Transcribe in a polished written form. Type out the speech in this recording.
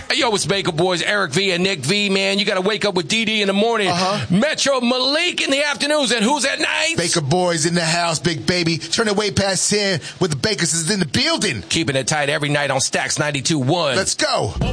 Yo, it's Baker Boys, Eric V and Nick V, man. You got to wake up with DD in the morning. Metro Malik in the afternoons. And who's at night? Baker Boys in the house, big baby. Turn it way past 10 with the Bakers is in the building. Keeping it tight every night on Stacks 92.1. Let's go.